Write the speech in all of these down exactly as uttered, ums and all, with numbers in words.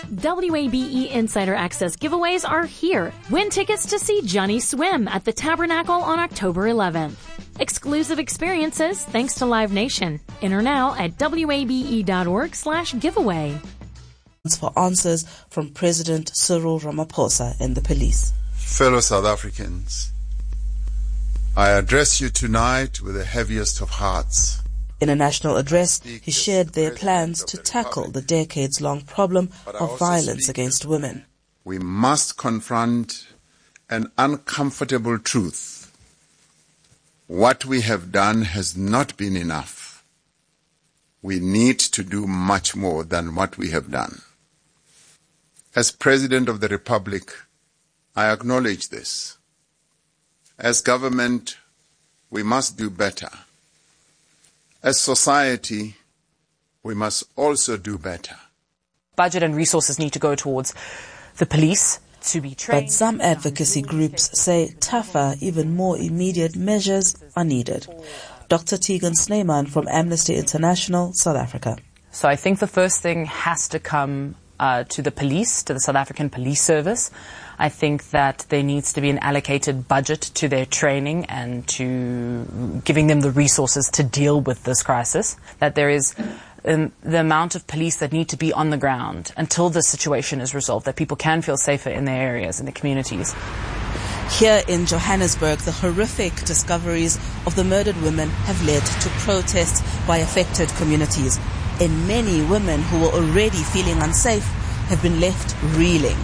W A B E Insider Access giveaways are here. Win tickets to see Johnny Swim at the Tabernacle on October eleventh. Exclusive experiences thanks to Live Nation. Enter now at wabe.org slash giveaway. For answers from President Cyril Ramaphosa and the police. Fellow South Africans, I address you tonight with the heaviest of hearts. In a national address, he shared their plans to tackle the decades-long problem of violence against women. We must confront an uncomfortable truth. What we have done has not been enough. We need to do much more than what we have done. As President of the Republic, I acknowledge this. As government, we must do better. As society, we must also do better. Budget and resources need to go towards the police to be trained. But some advocacy groups say tougher, even more immediate measures are needed. Doctor Tegan Snyman from Amnesty International, South Africa. So I think the first thing has to come uh, to the police, to the South African Police Service. I think that there needs to be an allocated budget to their training and to giving them the resources to deal with this crisis. That there is um, the amount of police that need to be on the ground until the situation is resolved, that people can feel safer in their areas, in their communities. Here in Johannesburg, the horrific discoveries of the murdered women have led to protests by affected communities. And many women who were already feeling unsafe have been left reeling.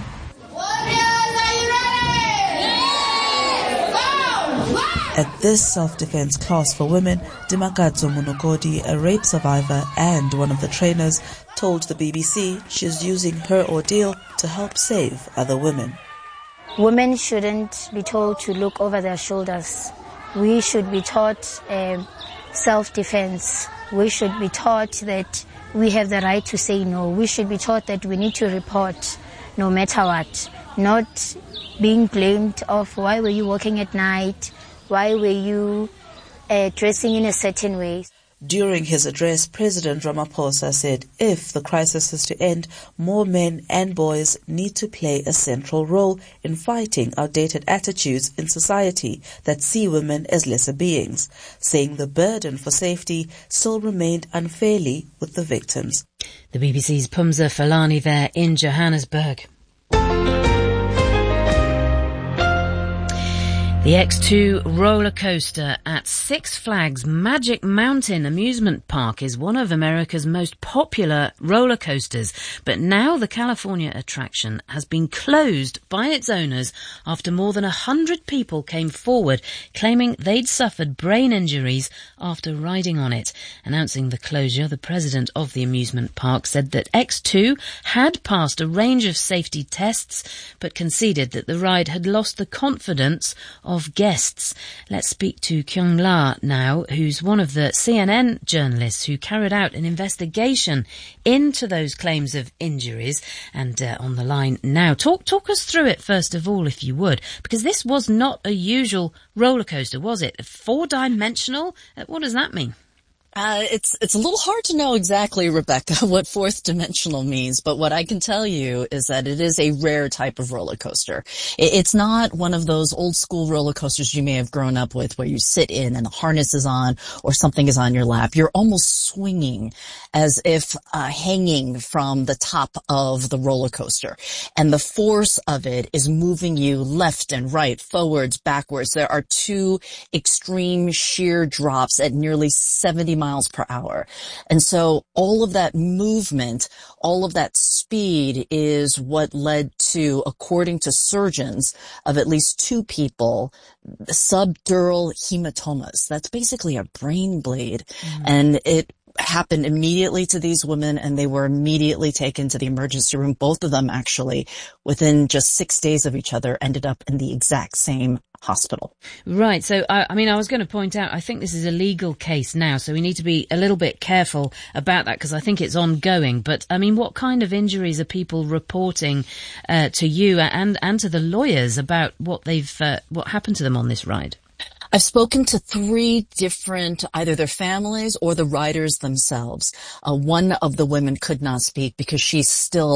At this self-defense class for women, Dimakatso Munokodi, a rape survivor and one of the trainers, told the B B C she's using her ordeal to help save other women. Women shouldn't be told to look over their shoulders. We should be taught uh, self-defense. We should be taught that we have the right to say no. We should be taught that we need to report no matter what. Not being blamed of why were you working at night, why were you uh, dressing in a certain way. During his address, President Ramaphosa said if the crisis is to end, more men and boys need to play a central role in fighting outdated attitudes in society that see women as lesser beings, saying the burden for safety still remained unfairly with the victims. The B B C's Pumza Falani there in Johannesburg. The X two roller coaster at Six Flags Magic Mountain amusement park is one of America's most popular roller coasters, but now the California attraction has been closed by its owners after more than a hundred people came forward claiming they'd suffered brain injuries after riding on it. Announcing the closure, the president of the amusement park said that X two had passed a range of safety tests, but conceded that the ride had lost the confidence of of guests. Let's speak to Kyung La now, who's one of the C N N journalists who carried out an investigation into those claims of injuries, and uh, on the line now. Talk talk us through it first of all, if you would, because this was not a usual roller coaster, was it? Four-dimensional? Uh, what does that mean? Uh, it's, it's a little hard to know exactly, Rebecca, what fourth dimensional means, but what I can tell you is that it is a rare type of roller coaster. It, it's not one of those old school roller coasters you may have grown up with where you sit in and the harness is on or something is on your lap. You're almost swinging as if, uh, hanging from the top of the roller coaster. And the force of it is moving you left and right, forwards, backwards. There are two extreme sheer drops at nearly seventy miles per hour. And so all of that movement, all of that speed is what led to, according to surgeons, of at least two people, subdural hematomas. That's basically a brain bleed. Mm. And it happened immediately to these women, and they were immediately taken to the emergency room. Both of them, actually, within just six days of each other, ended up in the exact same hospital. Right. So, I, I mean, I was going to point out, I think this is a legal case now, so we need to be a little bit careful about that because I think it's ongoing. But, I mean, what kind of injuries are people reporting uh, to you and, and to the lawyers about what they've, uh, what happened to them on this ride? I've spoken to three different, either their families or the riders themselves. Uh, one of the women could not speak because she's still